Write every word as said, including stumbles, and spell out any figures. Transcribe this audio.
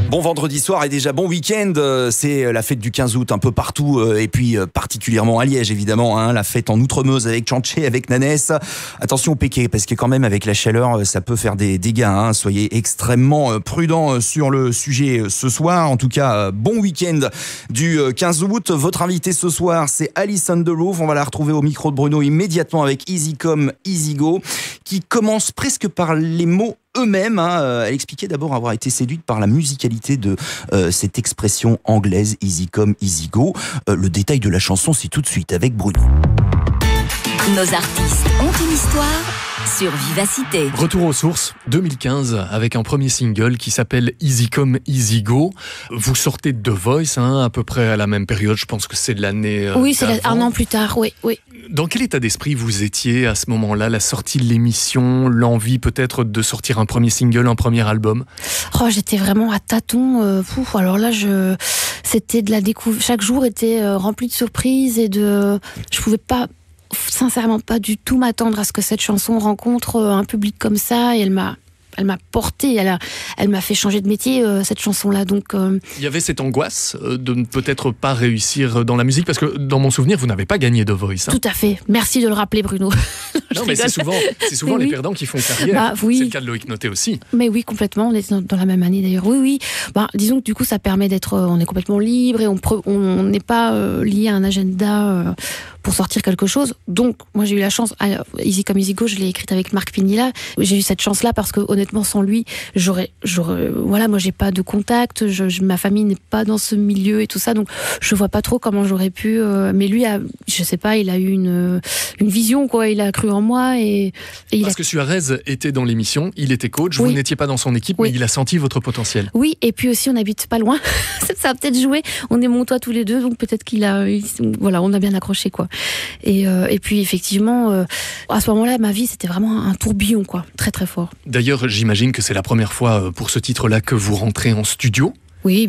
Bon vendredi soir et déjà bon week-end, c'est la fête du quinze août un peu partout et puis particulièrement à Liège évidemment, hein, la fête en Outremeuse avec Tchanché, avec Nanès. Attention au péqué parce que quand même avec la chaleur ça peut faire des dégâts, hein. Soyez extrêmement prudents sur le sujet ce soir. En tout cas, bon week-end du quinze août. Votre invité ce soir c'est Alice on the Roof, on va la retrouver au micro de Bruno immédiatement avec Easy Come Easy Go qui commence presque par les mots eux-mêmes, hein. Elle expliquait d'abord avoir été séduite par la musicalité de euh, cette expression anglaise Easy Come Easy Go. Euh, le détail de la chanson, c'est tout de suite avec Bruno. Nos artistes ont une histoire sur Vivacité. Retour aux sources, deux mille quinze, avec un premier single qui s'appelle Easy Come Easy Go. Vous sortez de The Voice, hein, à peu près à la même période, je pense que c'est de l'année euh, Oui, c'est d'avant. un an plus tard, oui, oui. Dans quel état d'esprit vous étiez à ce moment-là, la sortie de l'émission, l'envie peut-être de sortir un premier single, un premier album? Oh, j'étais vraiment à tâtons. Euh, pouf, alors là, je, c'était de la découverte. Chaque jour était euh, rempli de surprises et de. Je pouvais pas, sincèrement, pas du tout m'attendre à ce que cette chanson rencontre euh, un public comme ça. Et elle m'a. Elle m'a portée, elle, a, elle m'a fait changer de métier, euh, cette chanson-là. Donc, euh... il y avait cette angoisse euh, de ne peut-être pas réussir dans la musique, parce que dans mon souvenir, vous n'avez pas gagné The Voice. Hein. Tout à fait. Merci de le rappeler, Bruno. Non, mais c'est souvent, c'est souvent les oui. perdants qui font carrière. Bah, oui. C'est le cas de Loïc Noté aussi. Mais oui, complètement. On est dans, dans la même année d'ailleurs. Oui, oui. Bah, disons que du coup, ça permet d'être. Euh, on est complètement libre et on n'est pas euh, lié à un agenda euh, pour sortir quelque chose. Donc, moi, j'ai eu la chance. Ah, Easy Come Easy Go, je l'ai écrite avec Marc Pinilla. J'ai eu cette chance-là parce que honnêtement, sans lui, j'aurais, j'aurais, voilà, moi, j'ai pas de contact. Je, je, ma famille n'est pas dans ce milieu et tout ça, donc je vois pas trop comment j'aurais pu. Euh, mais lui, a, je sais pas, il a eu une une vision, quoi. Il a cru en moi et. et il parce a... que Suarez était dans l'émission, il était coach. Oui. Vous n'étiez pas dans son équipe, oui. mais il a senti votre potentiel. Oui, et puis aussi, on habite pas loin. Ça a peut-être joué. On est montois tous les deux, donc peut-être qu'il a, il, voilà, on a bien accroché, quoi. Et, euh, et puis effectivement, euh, à ce moment-là, ma vie, c'était vraiment un tourbillon, quoi, très très fort. D'ailleurs, j'imagine que c'est la première fois pour ce titre-là que vous rentrez en studio. Oui.